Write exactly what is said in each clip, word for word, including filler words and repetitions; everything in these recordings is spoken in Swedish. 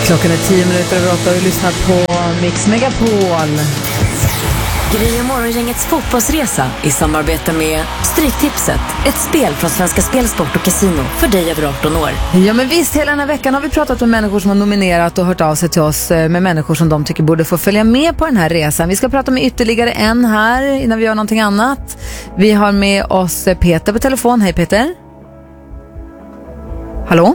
Klockan är tio minuter över åtta och vi lyssnar på Mix Megapol. Gry och morgongängets fotbollsresa i samarbete med Stryktipset, ett spel från Svenska Spelsport och Casino för dig över arton år. Ja, men visst, hela den här veckan har vi pratat med människor som har nominerat och hört av sig till oss med människor som de tycker borde få följa med på den här resan. Vi ska prata med ytterligare en här innan vi gör någonting annat. Vi har med oss Peter på telefon. Hej Peter. Hallå?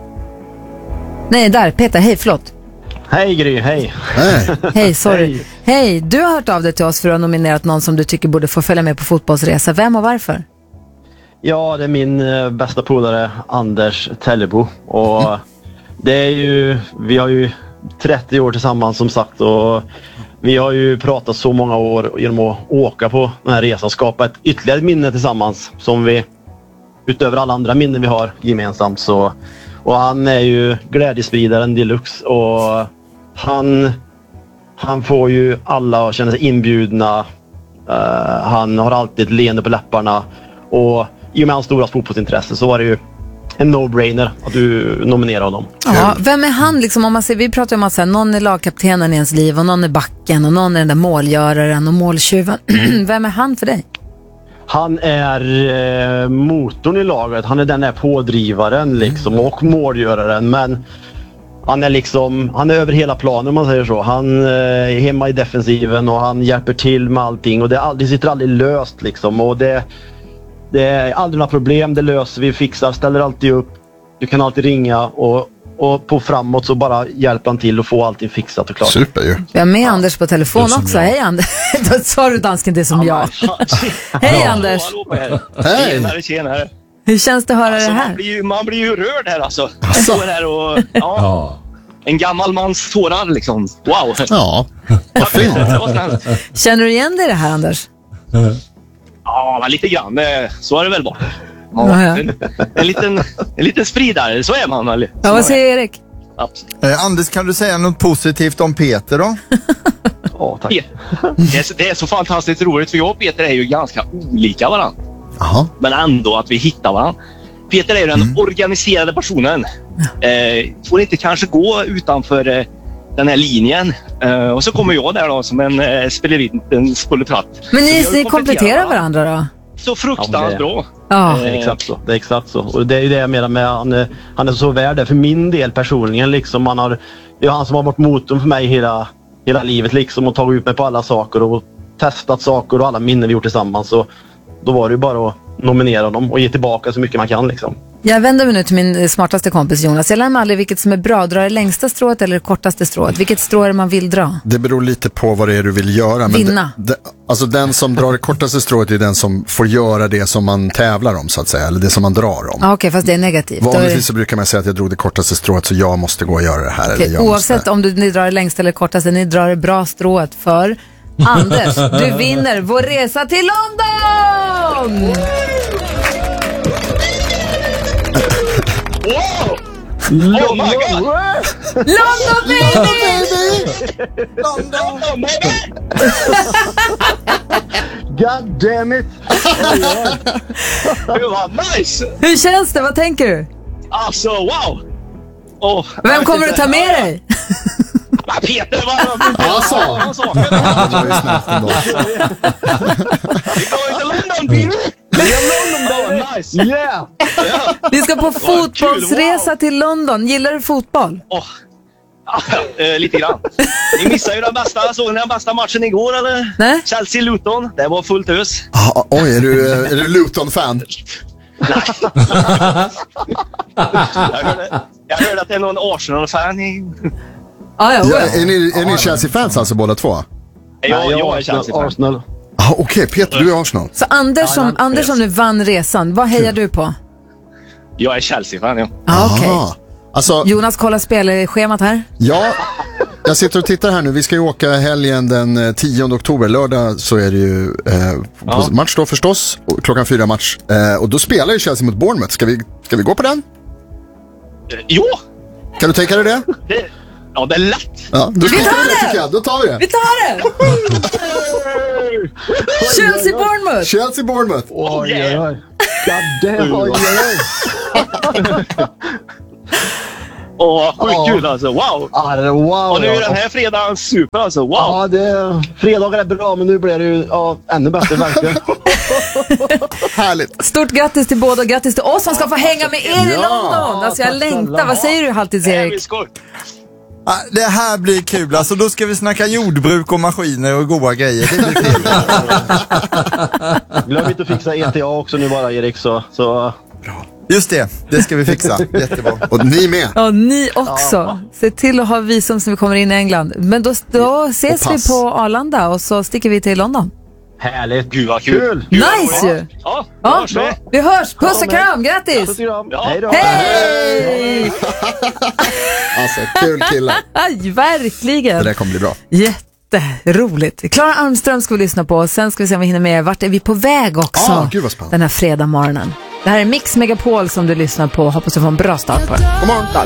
Nej, där, Peter, hej, förlåt. Hej Gry, hej. Hej, hey, sorry. Hej. Hej, du har hört av dig till oss för att ha nominerat någon som du tycker borde få följa med på fotbollsresa. Vem och varför? Ja, det är min eh, bästa polare Anders Tellebo. Och det är ju, vi har ju trettio år tillsammans som sagt, och vi har ju pratat så många år genom att åka på den här resan och skapa ett ytterligare minne tillsammans som vi, utöver alla andra minnen vi har gemensamt, så. Och han är ju glädjespridaren deluxe, och han, han får ju alla att känna sig inbjudna. Uh, han har alltid ett leende på läpparna, och i och med hans stora fotbollsintresse så var det ju en no-brainer att du nominerar honom. Ja, vem är han liksom? Om man ser, vi pratar om att säga, någon är lagkaptenen i ens liv och någon är backen och någon är den där målgöraren och måltjuven. Vem är han för dig? Han är eh, motorn i laget. Han är den där pådrivaren liksom, och målgöraren, men han är liksom, han är över hela planen om man säger så. Han eh, är hemma i defensiven och han hjälper till med allting, och det, är, det sitter aldrig löst liksom, och det, det är aldrig några problem, det löser vi, fixar, ställer alltid upp. Du kan alltid ringa, och Och på framåt så bara hjälper han till att få allting fixat och klart. Super ju. Vi har med ja. Anders på telefon också. Hej Anders. Då sa du dansken det som ja, jag. Hej ja. Anders. Hallå, hej. Tjenare, tjenare. Hur känns det att höra alltså, det här? Man blir ju, man blir ju rörd här alltså. Jag står här och, ja, ja. En gammal mans tårar liksom. Wow. Ja, vad fint. Känner du igen dig i det här, Anders? Ja, lite grann. Så är det väl bara. Ja, en, en, liten, en liten spridare, så är man väl. Ja, vad säger Erik? Eh, Anders, kan du säga något positivt om Peter då? Ja, tack. Det är, det är så fantastiskt roligt, för jag och Peter är ju ganska olika varandra. Aha. Men ändå att vi hittar varandra. Peter är ju den mm. organiserade personen. Eh, får inte kanske gå utanför eh, den här linjen. Eh, och så kommer jag där då som en eh, speleviten spolitratt. Men ni, ni kompletterar varandra då? Så fruktansvärt ja, bra. Ja. Det är exakt så. Det är exakt så. Och det är ju det jag menar med han är, han är så värd det för min del personligen liksom. Han har, det är han som har varit motorn för mig hela, hela livet liksom, och tagit ut mig på alla saker och testat saker och alla minnen vi gjort tillsammans. Så då var det ju bara att nominera dem och ge tillbaka så mycket man kan liksom. Jag vänder mig nu till min smartaste kompis Jonas. Jag lär mig aldrig vilket som är bra. Drar det längsta strået eller det kortaste strået? Vilket strå är det man vill dra? Det beror lite på vad det är du vill göra. Men Vinna. Det, det, alltså den som drar det kortaste strået är den som får göra det som man tävlar om så att säga. Eller det som man drar om. Ah, Okej, okay, fast det är negativt. Vanligtvis är... så brukar man säga att jag drog det kortaste strået så jag måste gå och göra det här. Okay, eller jag oavsett måste... om du, ni drar det längsta eller kortaste, ni drar det bra strået för Anders, du vinner vår resa till London! Wow! Oh my God! London baby! London baby! God damn it! Det var nice! Hur känns det? Vad tänker du? Alltså, wow! Oh, Vem kommer du ta med dig? Peter, vad Alltså! Det var ju snabbt ändå. Vi går till London, baby! London, nice. Yeah. Vi ska på fotbollsresa wow. till London. Gillar du fotboll? Oh. Ah, äh, lite grann. Ni missade ju den bästa, såg ni den bästa matchen igår eller? Nej. Chelsea-Luton, det var fullt hus. Ah, oj, är du, är du Luton-fan? Nej. jag, hörde, jag hörde att det är någon Arsenal-fan i... Ah, ja, ja, är ni, är ni Chelsea-fans alltså båda två? Ja, jag, jag är Chelsea-fan. Ah, Okej, okay. Peter, du är Arsenal. Så Anders som, ja, Anders som nu vann resan, vad hejar du på? Jag är Chelsea-fan, ja. Ah, okej. Okay. Alltså, Jonas, kolla spelschemat här. Ja, jag sitter och tittar här nu. Vi ska ju åka helgen den tionde oktober. Lördag så är det ju eh, ja. match då förstås. Klockan fyra match. Eh, och då spelar ju Chelsea mot Bournemouth. Ska vi, ska vi gå på den? Jo! Kan du tänka dig det? det ja, det är lätt. Ja, då vi tar det, tycker jag. Då tar vi det. Vi tar det! Chelsea Bournemouth. Chelsea Bournemouth. Oj, oj, oj. God damn, oj, oj, oj. Och sjukt Ja. kul alltså, wow! Ja, det är wow. Och nu är ja. den här fredagen super alltså, wow! Ja, det, fredagar är bra, men nu blir det ju ja, ännu bättre verkligen. Härligt. Stort grattis till båda och grattis till oss som ska få hänga med er i Ja. London. Alltså jag Tack längtar. snälla. Vad säger du, Halvtids-Erik? Vi skoj. Ah, det här blir kul. Alltså då ska vi snacka jordbruk och maskiner och goda grejer. Det blir kul. Glöm inte att fixa E T A också nu bara, Erik. Så, så. Just det, det ska vi fixa. Jättebra. Och ni med. Ja, ni också. Se till att ha visum så vi kommer in i England. Men då, då ses Och vi pass. på Arlanda och så sticker vi till London. Härligt. Gud vad kul! Kul. Gud, vad Nice roligt. ju! Ja, Ja, hörs vi. vi hörs. Puss och kram, grattis! Puss och kram. Ja. Hej då. Hej! Alltså, kul killar. Aj, Det verkligen. där kommer bli bra. Jätteroligt. Klara Armström ska vi lyssna på. Sen ska vi se om vi hinner med. Vart är vi på väg också? Ah, gud vad spännande. Den här fredag morgonen. Det här är Mix Megapol som du lyssnar på. Hoppas du får en bra start på den. God morgon.